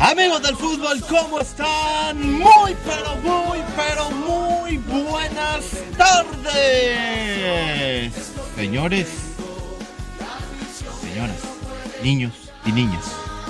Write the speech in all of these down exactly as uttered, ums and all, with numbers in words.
Amigos del fútbol, ¿cómo están? Muy, pero muy, pero muy buenas tardes. Señores, señoras, niños y niñas.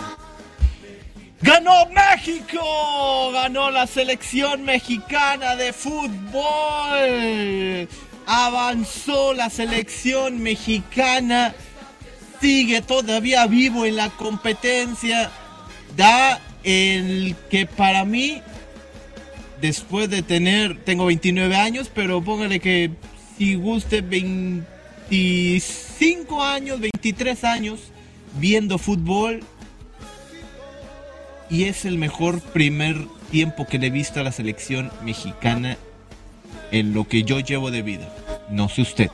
¡Ganó México! ¡Ganó la selección mexicana de fútbol! Avanzó la selección mexicana. Sigue todavía vivo en la competencia. Da el que para mí, después de tener, tengo veintinueve años, pero póngale que si guste veinticinco años, veintitrés años viendo fútbol, y es el mejor primer tiempo que le he visto a la selección mexicana en lo que yo llevo de vida. No sé usted.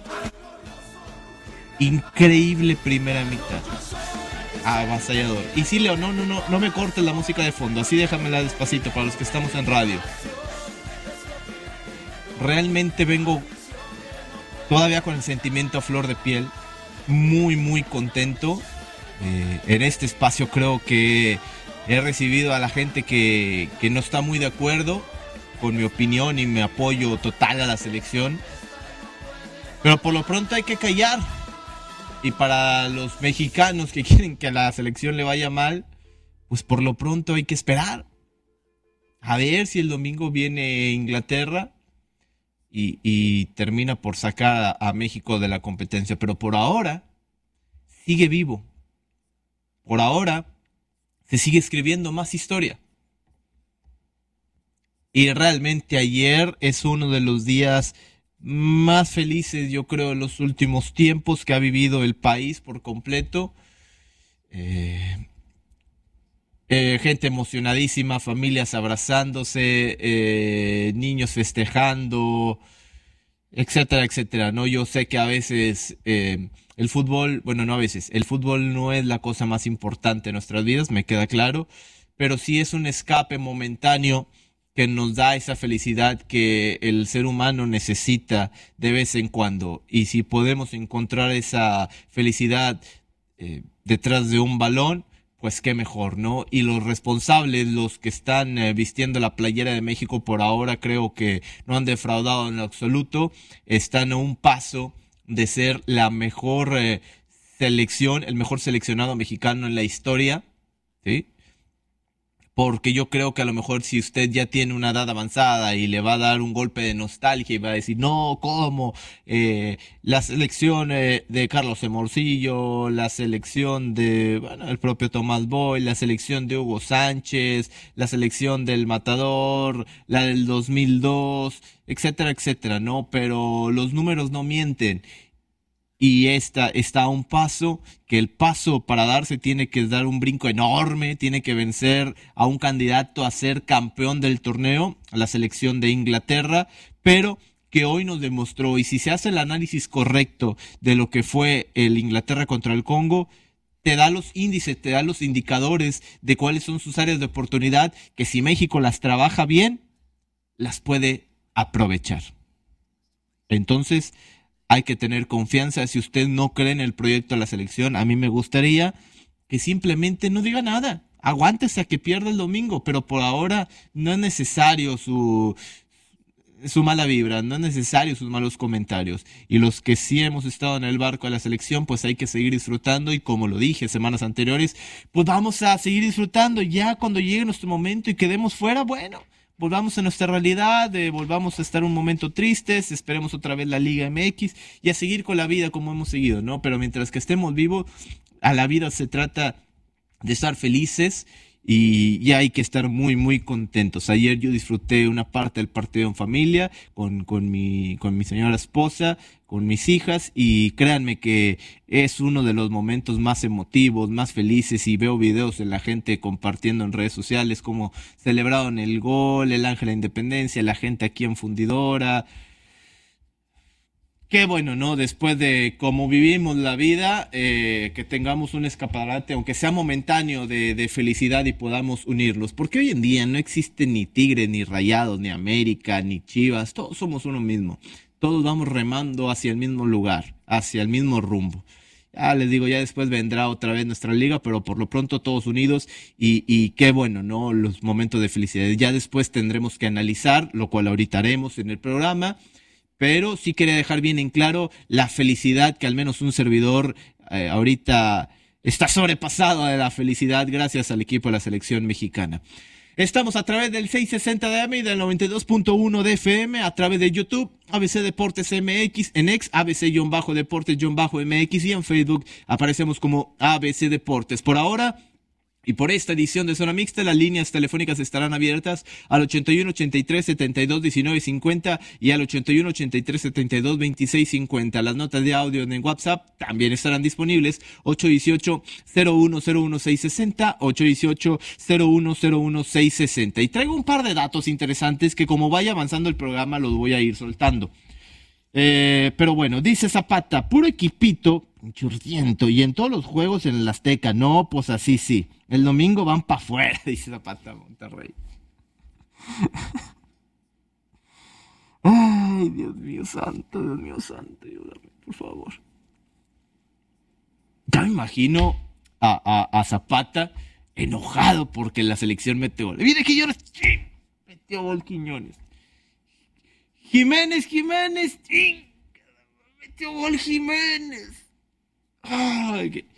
Increíble primera mitad. Avasallador. Y sí, Leo, no, no, no, no me cortes la música de fondo, así déjamela despacito para los que estamos en radio. Realmente vengo todavía con el sentimiento a flor de piel, muy, muy contento. Eh, en este espacio creo que he recibido a la gente que, que no está muy de acuerdo con mi opinión y mi apoyo total a la selección. Pero por lo pronto hay que callar. Y para los mexicanos que quieren que a la selección le vaya mal, pues por lo pronto hay que esperar. A ver si el domingo viene Inglaterra y, y termina por sacar a, a México de la competencia. Pero por ahora sigue vivo. Por ahora se sigue escribiendo más historia. Y realmente ayer es uno de los días más felices, yo creo, en los últimos tiempos que ha vivido el país por completo. Eh, eh, gente emocionadísima, familias abrazándose, eh, niños festejando, etcétera, etcétera, ¿no? Yo sé que a veces eh, el fútbol, bueno, no a veces, el fútbol no es la cosa más importante en nuestras vidas, me queda claro, pero sí es un escape momentáneo que nos da esa felicidad que el ser humano necesita de vez en cuando. Y si podemos encontrar esa felicidad eh, detrás de un balón, pues qué mejor, ¿no? Y los responsables, los que están eh, vistiendo la playera de México por ahora, creo que no han defraudado en lo absoluto. Están a un paso de ser la mejor eh, selección, el mejor seleccionado mexicano en la historia, ¿sí? Porque yo creo que a lo mejor si usted ya tiene una edad avanzada y le va a dar un golpe de nostalgia y va a decir, no, ¿cómo? Eh, la selección eh, de Carlos Hermosillo, la selección de, bueno, el propio Tomás Boy, la selección de Hugo Sánchez, la selección del Matador, la del dos mil dos, etcétera, etcétera, ¿no? Pero los números no mienten. Y esta está a un paso, que el paso para darse tiene que dar un brinco enorme, tiene que vencer a un candidato a ser campeón del torneo, a la selección de Inglaterra, pero que hoy nos demostró, y si se hace el análisis correcto de lo que fue el Inglaterra contra el Congo, te da los índices, te da los indicadores de cuáles son sus áreas de oportunidad, que si México las trabaja bien, las puede aprovechar. Entonces, hay que tener confianza. Si usted no cree en el proyecto de la selección, a mí me gustaría que simplemente no diga nada. Aguántese a que pierda el domingo, pero por ahora no es necesario su, su mala vibra, no es necesario sus malos comentarios. Y los que sí hemos estado en el barco de la selección, pues hay que seguir disfrutando. Y como lo dije semanas anteriores, pues vamos a seguir disfrutando. Ya cuando llegue nuestro momento y quedemos fuera, bueno, volvamos a nuestra realidad, eh, volvamos a estar un momento tristes, esperemos otra vez la Liga M X y a seguir con la vida como hemos seguido, ¿no? Pero mientras que estemos vivos, a la vida se trata de estar felices y ya hay que estar muy, muy contentos. Ayer yo disfruté una parte del partido en familia, con, con mi, con mi señora esposa, con mis hijas, y créanme que es uno de los momentos más emotivos, más felices, y veo videos de la gente compartiendo en redes sociales cómo celebraron el gol, el Ángel de la Independencia, la gente aquí en Fundidora. Qué bueno, ¿no? Después de cómo vivimos la vida, eh, que tengamos un escaparate, aunque sea momentáneo, de, de felicidad y podamos unirlos. Porque hoy en día no existe ni Tigres, ni Rayados, ni América, ni Chivas. Todos somos uno mismo. Todos vamos remando hacia el mismo lugar, hacia el mismo rumbo. Ya les digo, ya después vendrá otra vez nuestra liga, pero por lo pronto todos unidos y, y qué bueno, ¿no? Los momentos de felicidad. Ya después tendremos que analizar, lo cual ahorita haremos en el programa, pero sí quería dejar bien en claro la felicidad que al menos un servidor eh, ahorita está sobrepasado de la felicidad gracias al equipo de la selección mexicana. Estamos a través del seiscientos sesenta de A M y del noventa y dos punto uno de F M, a través de YouTube, A B C Deportes M X, en X, A B C-Deportes-M X y en Facebook aparecemos como A B C Deportes. Por ahora y por esta edición de Zona Mixta, las líneas telefónicas estarán abiertas al ochenta y uno, ochenta y tres, setenta y dos, diecinueve, cincuenta y al ochenta y uno, ochenta y tres, setenta y dos, veintiséis, cincuenta. Las notas de audio en WhatsApp también estarán disponibles, ocho uno ocho, cero uno cero uno, seis seis cero, ocho uno ocho, cero uno cero uno, seis seis cero. Y traigo un par de datos interesantes que como vaya avanzando el programa los voy a ir soltando. Eh, pero bueno, dice Zapata, puro equipito, churriento, y en todos los juegos en el Azteca. No, pues así sí. El domingo van para afuera, dice Zapata Monterrey. Ay, Dios mío santo, Dios mío santo, ayúdame, por favor. Ya me imagino a, a, a Zapata enojado porque la selección mete gol. Mire que llora, metió gol Quiñones. Jiménez, Jiménez, metió gol Jiménez. Ay, que...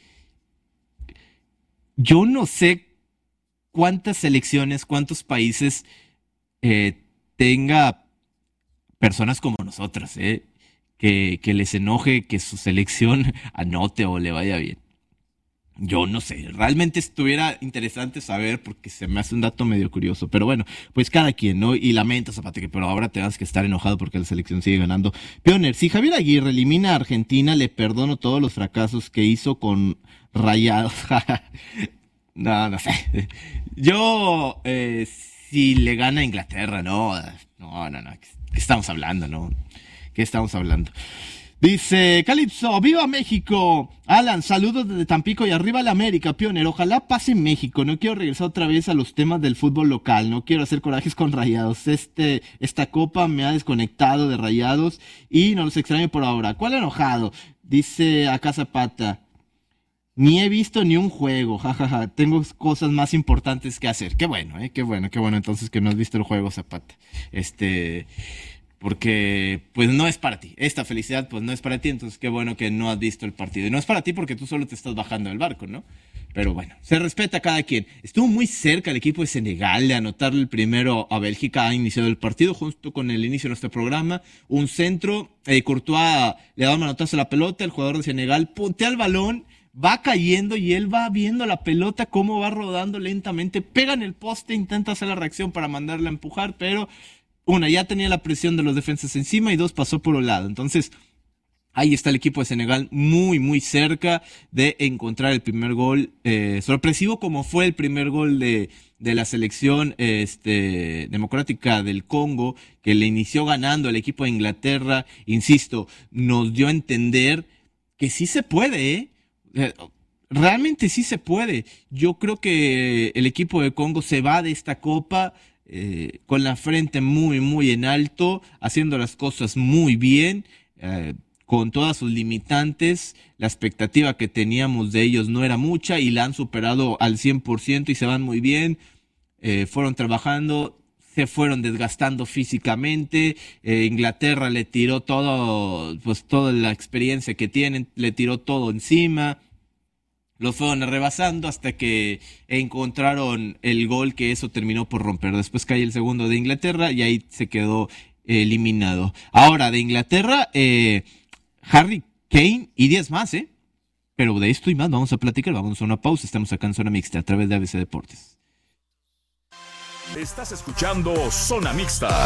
Yo no sé cuántas selecciones, cuántos países eh, tenga personas como nosotras, eh, que, que les enoje que su selección anote o le vaya bien. Yo no sé, realmente estuviera interesante saber porque se me hace un dato medio curioso, pero bueno, pues cada quien, ¿no? Y lamento, Zapata, que pero ahora tengas que estar enojado porque la selección sigue ganando. Pioner, si Javier Aguirre elimina a Argentina, le perdono todos los fracasos que hizo con Rayados. No, no sé. Yo, eh, si le gana a Inglaterra, no, no, no, no, ¿qué estamos hablando, no? ¿Qué estamos hablando? Dice Calipso, ¡viva México! Alan, saludos desde Tampico y arriba la América, Pioner. Ojalá pase México. No quiero regresar otra vez a los temas del fútbol local. No quiero hacer corajes con Rayados. Este, esta copa me ha desconectado de Rayados y no los extraño por ahora. ¿Cuál enojado? Dice acá Zapata. Ni he visto ni un juego, jajaja, ja, ja. Tengo cosas más importantes que hacer. Qué bueno, eh, qué bueno, qué bueno entonces que no has visto el juego, Zapata. Este... Porque, pues, no es para ti. Esta felicidad, pues, no es para ti. Entonces, qué bueno que no has visto el partido. Y no es para ti porque tú solo te estás bajando del barco, ¿no? Pero bueno, se respeta a cada quien. Estuvo muy cerca el equipo de Senegal de anotarle el primero a Bélgica. Ha iniciado el partido justo con el inicio de nuestro programa. Un centro, eh, Courtois le da un manotazo a la pelota. El jugador de Senegal puntea el balón, va cayendo y él va viendo la pelota cómo va rodando lentamente. Pega en el poste, intenta hacer la reacción para mandarla a empujar, pero... Una, ya tenía la presión de los defensas encima y dos, pasó por un lado. Entonces, ahí está el equipo de Senegal muy, muy cerca de encontrar el primer gol. Eh, sorpresivo como fue el primer gol de, de la selección este, democrática del Congo, que le inició ganando el equipo de Inglaterra. Insisto, nos dio a entender que sí se puede, ¿eh? eh realmente sí se puede. Yo creo que el equipo de Congo se va de esta copa Eh, con la frente muy, muy en alto, haciendo las cosas muy bien, eh, con todas sus limitantes. La expectativa que teníamos de ellos no era mucha y la han superado al cien por ciento y se van muy bien. Eh, fueron trabajando, se fueron desgastando físicamente. Eh, Inglaterra le tiró todo, pues toda la experiencia que tienen, le tiró todo encima. Los fueron rebasando hasta que encontraron el gol que eso terminó por romper. Después cae el segundo de Inglaterra y ahí se quedó eh, eliminado. Ahora, de Inglaterra, eh, Harry Kane y diez más, ¿eh? Pero de esto y más vamos a platicar. Vamos a una pausa. Estamos acá en Zona Mixta a través de A B C Deportes. Estás escuchando Zona Mixta.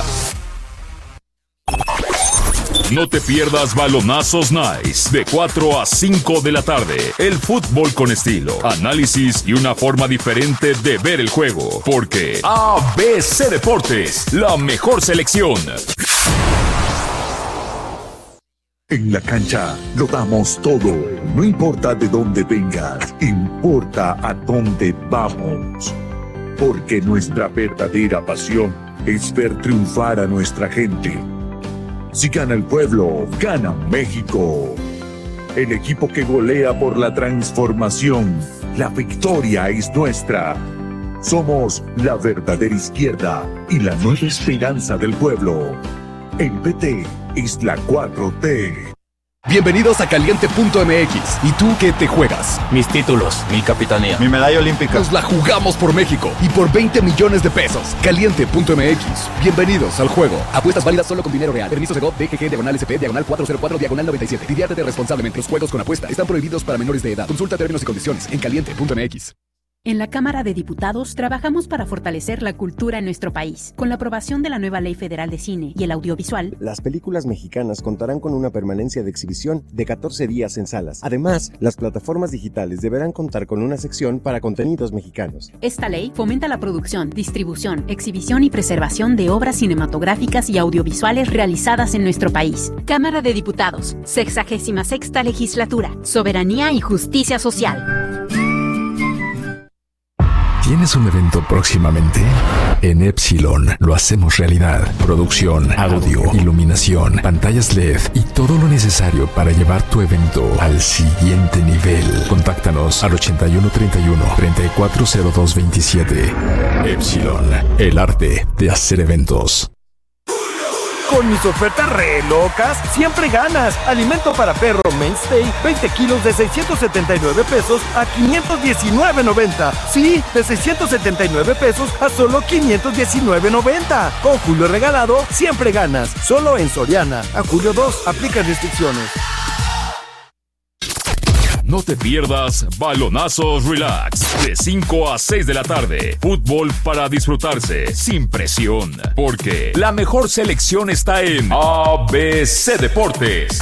No te pierdas Balonazos Nice de cuatro a cinco de la tarde. El fútbol con estilo, análisis y una forma diferente de ver el juego. Porque A B C Deportes, la mejor selección. En la cancha lo damos todo. No importa de dónde vengas, importa a dónde vamos. Porque nuestra verdadera pasión es ver triunfar a nuestra gente. Si gana el pueblo, gana México. el equipo que golea por la transformación. La victoria es nuestra. Somos la verdadera izquierda y la nueva esperanza del pueblo. El P T es la cuatro T. Bienvenidos a Caliente punto M X. ¿Y tú qué te juegas? Mis títulos, mi capitanía, mi medalla olímpica. Nos la jugamos por México y por veinte millones de pesos. Caliente punto M X. Bienvenidos al juego. Apuestas válidas solo con dinero real. Permiso de G O V, D G G, diagonal S P, diagonal cuatrocientos cuatro, diagonal noventa y siete. Diviértete responsablemente. Los juegos con apuesta están prohibidos para menores de edad. Consulta términos y condiciones en Caliente punto M X. En la Cámara de Diputados trabajamos para fortalecer la cultura en nuestro país. Con la aprobación de la nueva Ley Federal de Cine y el Audiovisual, las películas mexicanas contarán con una permanencia de exhibición de catorce días en salas. Además, las plataformas digitales deberán contar con una sección para contenidos mexicanos. Esta ley fomenta la producción, distribución, exhibición y preservación de obras cinematográficas y audiovisuales realizadas en nuestro país. Cámara de Diputados, sexagésima sexta Legislatura, Soberanía y Justicia Social. ¿Tienes un evento próximamente? En Epsilon lo hacemos realidad. Producción, audio, iluminación, pantallas L E D y todo lo necesario para llevar tu evento al siguiente nivel. Contáctanos al ochenta y uno treinta y uno, treinta y cuatro cero dos veintisiete. Epsilon, el arte de hacer eventos. Con mis ofertas re locas, siempre ganas. Alimento para perro Mainstay, veinte kilos de seiscientos setenta y nueve pesos a quinientos diecinueve noventa. Sí, de seiscientos setenta y nueve pesos a solo quinientos diecinueve noventa. Con Julio regalado, siempre ganas. Solo en Soriana. A julio dos, aplica restricciones. No te pierdas Balonazos Relax, de cinco a seis de la tarde. Fútbol para disfrutarse, sin presión. Porque la mejor selección está en A B C Deportes.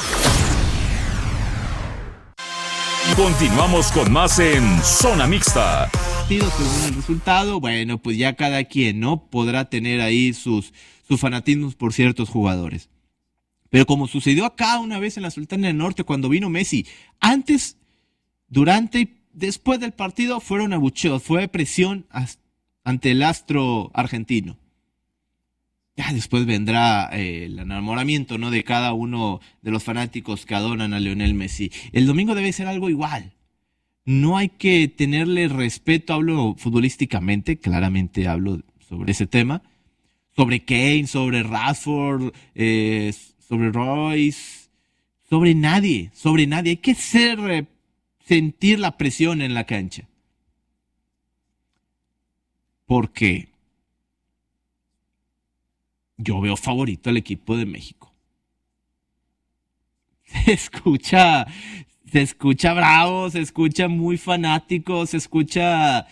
Continuamos con más en Zona Mixta. Según el resultado, bueno, pues ya cada quien, ¿no? Podrá tener ahí sus, sus fanatismos por ciertos jugadores. Pero como sucedió acá una vez en la Sultana del Norte cuando vino Messi, antes, durante y después del partido fueron abucheos, fue presión ante el astro argentino. Ya después vendrá eh, el enamoramiento, ¿no?, de cada uno de los fanáticos que adoran a Lionel Messi. El domingo debe ser algo igual. No hay que tenerle respeto, hablo futbolísticamente, claramente hablo sobre ese tema, sobre Kane, sobre Rashford, eh, sobre Royce, sobre nadie, sobre nadie. Hay que ser, eh, sentir la presión en la cancha. Porque yo veo favorito al equipo de México. Se escucha, se escucha bravo, se escucha muy fanático, se escucha...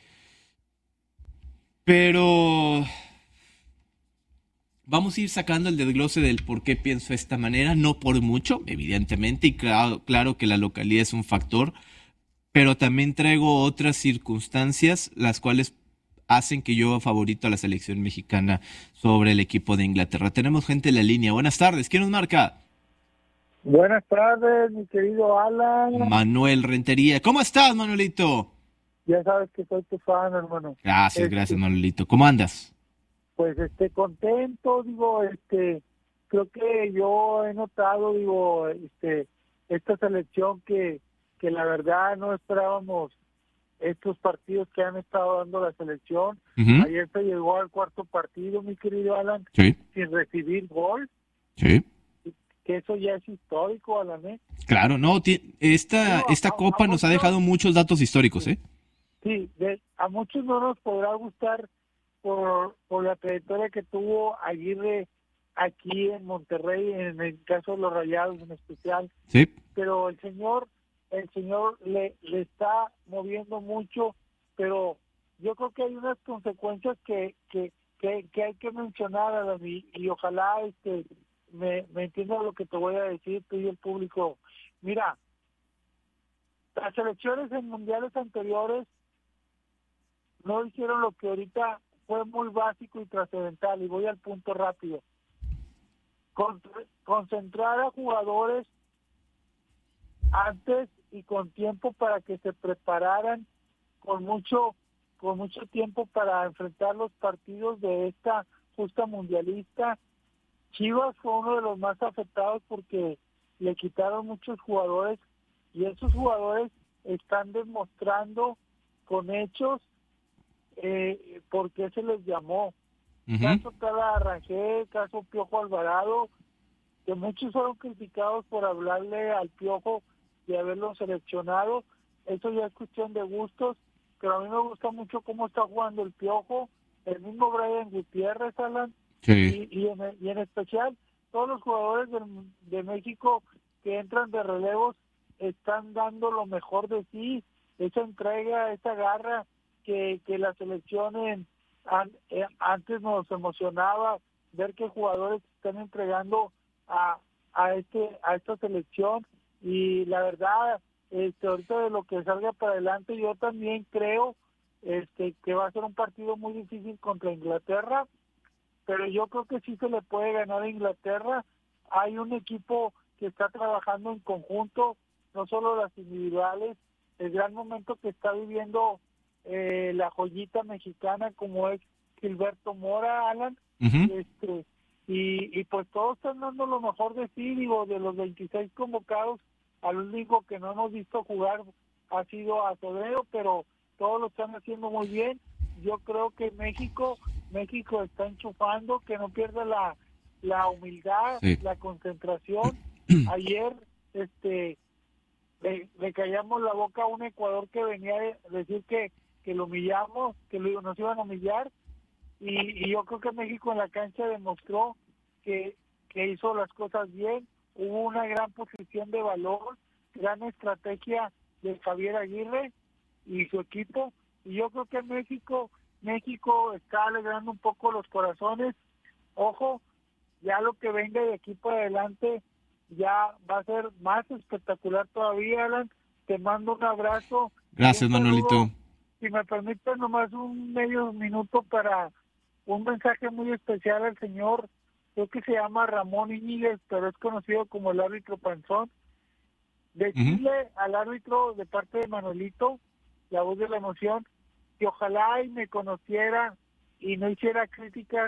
Pero... vamos a ir sacando el desglose del por qué pienso de esta manera, no por mucho, evidentemente, y claro, claro que la localidad es un factor, pero también traigo otras circunstancias, las cuales hacen que yo favorito a la selección mexicana sobre el equipo de Inglaterra. Tenemos gente en la línea. Buenas tardes, ¿quién nos marca? Buenas tardes, mi querido Alan. Manuel Rentería. ¿Cómo estás, Manuelito? Ya sabes que soy tu fan, hermano. Gracias, este... gracias, Manuelito. ¿Cómo andas? Pues este contento, digo, este creo que yo he notado, digo, este esta selección que que la verdad no esperábamos estos partidos que han estado dando la selección. Uh-huh. Ayer se llegó al cuarto partido, mi querido Alan, sí, sin recibir gol. Sí. Que eso ya es histórico, Alan, ¿eh? Claro, no, esta no, esta a, copa a nos muchos, ha dejado muchos datos históricos, ¿eh? Sí, de, a muchos no nos podrá gustar Por, por la trayectoria que tuvo Aguirre aquí en Monterrey, en el caso de los Rayados en especial. Sí. Pero el señor, el señor le, le está moviendo mucho, pero yo creo que hay unas consecuencias que que, que, que hay que mencionar, Adam, y, y ojalá este me, me entiendan lo que te voy a decir tú y el público. Mira, las elecciones en mundiales anteriores no hicieron lo que ahorita fue muy básico y trascendental, y voy al punto rápido. Con, concentrar a jugadores antes y con tiempo para que se prepararan con mucho con mucho tiempo para enfrentar los partidos de esta justa mundialista. Chivas fue uno de los más afectados porque le quitaron muchos jugadores y esos jugadores están demostrando con hechos eh, por qué se les llamó. Uh-huh. Caso Tala Rangel, caso Piojo Alvarado, que muchos fueron criticados por hablarle al Piojo y haberlo seleccionado. Eso ya es cuestión de gustos, pero a mí me gusta mucho cómo está jugando el Piojo, el mismo Brian Gutiérrez, Alan, sí. y, y, en, y en especial todos los jugadores de, de México que entran de relevos están dando lo mejor de sí, esa entrega, esa garra que, que la selección en, an, eh, antes nos emocionaba ver que jugadores están entregando a, a este a esta selección, y la verdad este ahorita de lo que salga para adelante, yo también creo este que va a ser un partido muy difícil contra Inglaterra, pero yo creo que sí se le puede ganar a Inglaterra. Hay un equipo que está trabajando en conjunto, no solo las individuales, el gran momento que está viviendo eh, la joyita mexicana como es Gilberto Mora, Alan, uh-huh. este y, y pues todos están dando lo mejor de sí. Digo, de los veintiséis convocados, al único que no hemos visto jugar ha sido a Toledo, pero todos lo están haciendo muy bien. Yo creo que México México está enchufando, que no pierda la la humildad, sí. la concentración. Ayer este le, le callamos la boca a un Ecuador que venía a decir que, que lo humillamos, que lo, nos iban a humillar, y, y yo creo que México en la cancha demostró que, que hizo las cosas bien. Hubo una gran posición de valor, gran estrategia de Javier Aguirre y su equipo, y yo creo que México México está alegrando un poco los corazones. Ojo, ya lo que venga de aquí para adelante ya va a ser más espectacular todavía, Alan. Te mando un abrazo. Gracias, un Manuelito. Si me permiten nomás un medio minuto para un mensaje muy especial al señor, creo que se llama Ramón Iñiguez, pero es conocido como el árbitro Panzón, de Chile, uh-huh. al árbitro de parte de Manuelito, la voz de la emoción, que ojalá y me conociera y no hiciera críticas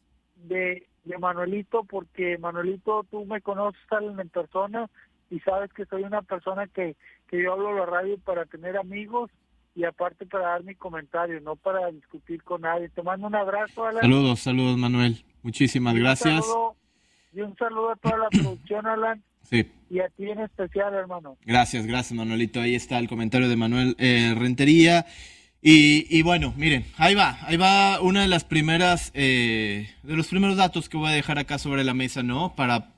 de, de Manuelito, porque Manuelito, tú me conoces, Alan, en persona, y sabes que soy una persona que, que yo hablo a la radio para tener amigos y aparte para dar mi comentario, no para discutir con nadie. Te mando un abrazo, Alan. Saludos, saludos, Manuel. Muchísimas y gracias. Saludo, y un saludo a toda la producción, Alan. Sí. Y a ti en especial, hermano. Gracias, gracias, Manuelito. Ahí está el comentario de Manuel eh, Rentería. Y, y bueno, miren, ahí va, ahí va una de las primeras, eh, de los primeros datos que voy a dejar acá sobre la mesa, ¿no? Para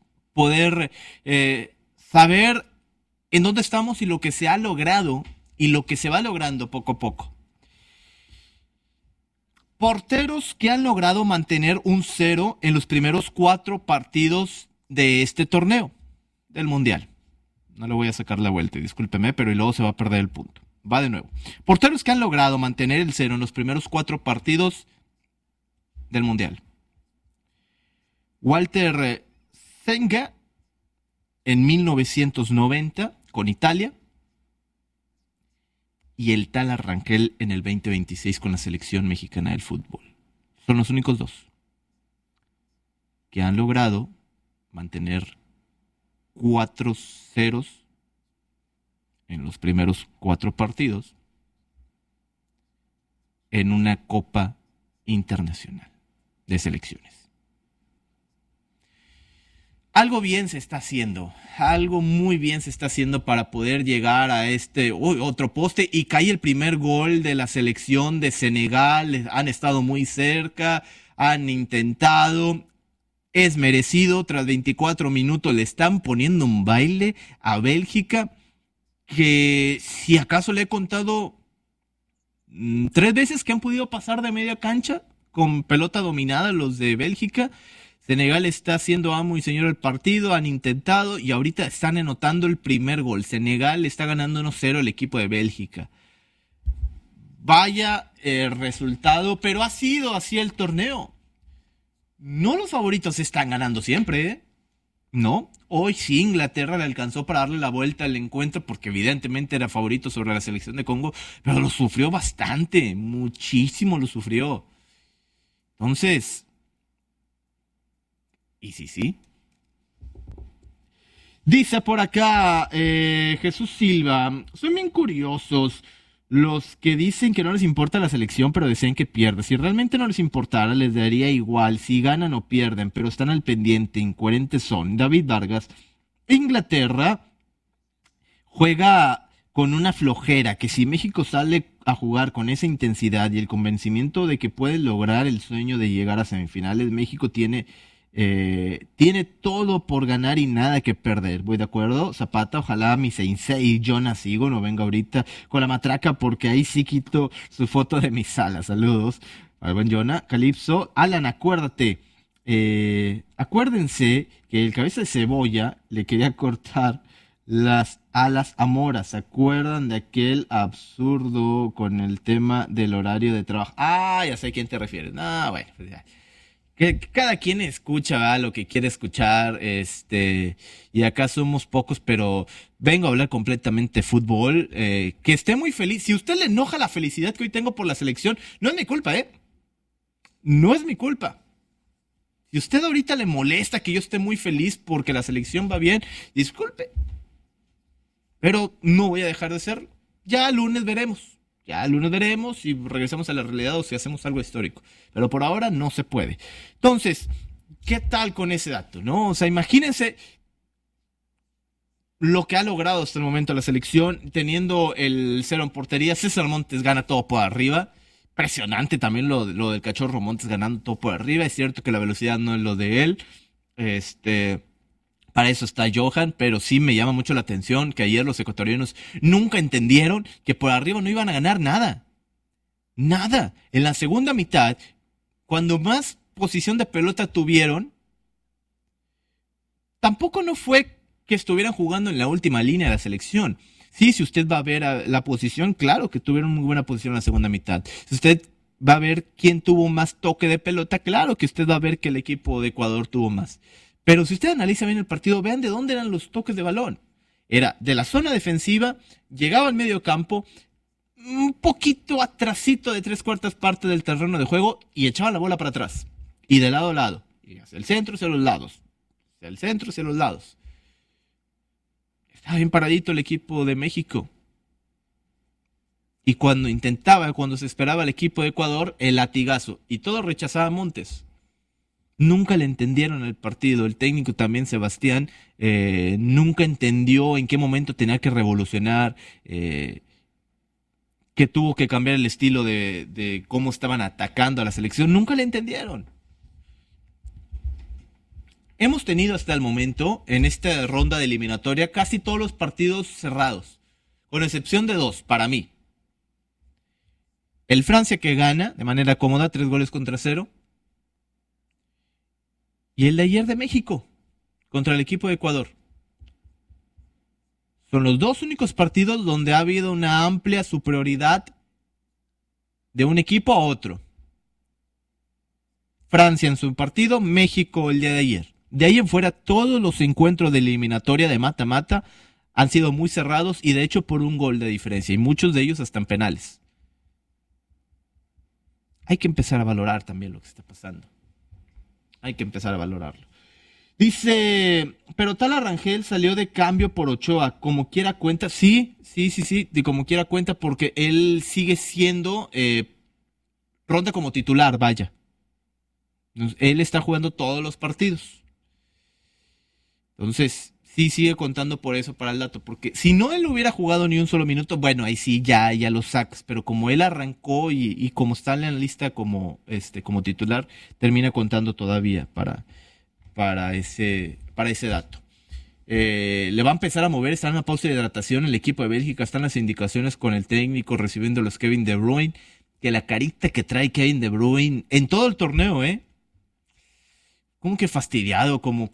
poder eh, saber en dónde estamos y lo que se ha logrado y lo que se va logrando poco a poco. Porteros que han logrado mantener un cero en los primeros cuatro partidos de este torneo del Mundial. No le voy a sacar la vuelta, discúlpeme, pero y luego se va a perder el punto. Va de nuevo. Porteros que han logrado mantener el cero en los primeros cuatro partidos del Mundial. Walter Zenga en mil novecientos noventa con Italia. Y el Tala Rangel en el veinte veintiséis con la selección mexicana del fútbol. Son los únicos dos que han logrado mantener cuatro ceros en los primeros cuatro partidos en una Copa Internacional de Selecciones. Algo bien se está haciendo, algo muy bien se está haciendo para poder llegar a este uy, otro poste, y cae el primer gol de la selección de Senegal. Han estado muy cerca, han intentado, es merecido. Tras veinticuatro minutos le están poniendo un baile a Bélgica, que si acaso le he contado mmm, tres veces que han podido pasar de media cancha con pelota dominada los de Bélgica. Senegal está haciendo amo y señor del partido, han intentado y ahorita están anotando el primer gol. Senegal está ganando uno cero el equipo de Bélgica. Vaya eh, resultado, pero ha sido así el torneo. No los favoritos están ganando siempre, ¿eh? No, hoy sí Inglaterra le alcanzó para darle la vuelta al encuentro porque evidentemente era favorito sobre la selección de Congo, pero lo sufrió bastante, muchísimo lo sufrió. Entonces... Y sí, sí. Dice por acá eh, Jesús Silva, son bien curiosos los que dicen que no les importa la selección, pero desean que pierda. Si realmente no les importara, les daría igual si ganan o pierden, pero están al pendiente, incoherentes son. David Vargas, Inglaterra juega con una flojera, que si México sale a jugar con esa intensidad y el convencimiento de que puede lograr el sueño de llegar a semifinales, México tiene, eh, tiene todo por ganar y nada que perder. ¿Voy de acuerdo? Zapata, ojalá mi sensei Jonas Sigo no venga ahorita con la matraca, porque ahí sí quito su foto de mi sala. Saludos al buen Jonah. Calipso, Alan, acuérdate, eh, acuérdense que el cabeza de cebolla le quería cortar las alas a Mora. ¿Se acuerdan de aquel absurdo con el tema del horario de trabajo? Ah, ya sé a quién te refieres. Ah, bueno, pues ya. Que, que cada quien escucha, ¿verdad?, lo que quiere escuchar, este, y acá somos pocos, pero vengo a hablar completamente de fútbol, eh, que esté muy feliz. Si a usted le enoja la felicidad que hoy tengo por la selección, no es mi culpa, ¿eh? No es mi culpa. Si a usted ahorita le molesta que yo esté muy feliz porque la selección va bien, disculpe. Pero no voy a dejar de hacerlo. Ya el lunes veremos. Ya el lunes veremos si regresamos a la realidad o si hacemos algo histórico. Pero por ahora no se puede. Entonces, ¿qué tal con ese dato, no? O sea, imagínense lo que ha logrado hasta el momento la selección, teniendo el cero en portería. César Montes gana todo por arriba. Impresionante también lo, lo del Cachorro Montes ganando todo por arriba. Es cierto que la velocidad no es lo de él. Este... Para eso está Johan, pero sí me llama mucho la atención que ayer los ecuatorianos nunca entendieron que por arriba no iban a ganar nada. Nada. En la segunda mitad, cuando más posición de pelota tuvieron, tampoco no fue que estuvieran jugando en la última línea de la selección. Sí, si usted va a ver a la posición, claro que tuvieron muy buena posición en la segunda mitad. Si usted va a ver quién tuvo más toque de pelota, claro que usted va a ver que el equipo de Ecuador tuvo más. Pero si usted analiza bien el partido, vean de dónde eran los toques de balón. Era de la zona defensiva, llegaba al medio campo, un poquito atrasito de tres cuartas partes del terreno de juego y echaba la bola para atrás. Y de lado a lado. Y hacia el centro, hacia los lados. Hacia el centro, hacia los lados. Estaba bien paradito el equipo de México. Y cuando intentaba, cuando se esperaba el equipo de Ecuador, el latigazo. Y todo rechazaba a Montes. Nunca le entendieron el partido. El técnico también, Sebastián, eh, nunca entendió en qué momento tenía que revolucionar, eh, que tuvo que cambiar el estilo de, de cómo estaban atacando a la selección. Nunca le entendieron. Hemos tenido hasta el momento, en esta ronda de eliminatoria, casi todos los partidos cerrados, con excepción de dos, para mí. El Francia, que gana de manera cómoda, tres goles contra cero. Y el de ayer de México, contra el equipo de Ecuador. Son los dos únicos partidos donde ha habido una amplia superioridad de un equipo a otro. Francia en su partido, México el día de ayer. De ahí en fuera, todos los encuentros de eliminatoria de mata-mata han sido muy cerrados y de hecho por un gol de diferencia. Y muchos de ellos hasta en penales. Hay que empezar a valorar también lo que está pasando. Hay que empezar a valorarlo. Dice, pero tal Arrangel salió de cambio por Ochoa, como quiera cuenta. Sí, sí, sí, sí, de como quiera cuenta, porque él sigue siendo eh, ronda como titular, vaya. Él está jugando todos los partidos. Entonces, sí sigue contando por eso para el dato, porque si no él hubiera jugado ni un solo minuto, bueno, ahí sí ya, ya lo sacas, pero como él arrancó y, y como está en la lista como, este, como titular, termina contando todavía para, para, ese, para ese dato. Eh, le va a empezar a mover, está en una pausa de hidratación el equipo de Bélgica, están las indicaciones con el técnico recibiendo los Kevin De Bruyne, que la carita que trae Kevin De Bruyne en todo el torneo, ¿eh? Como que fastidiado, como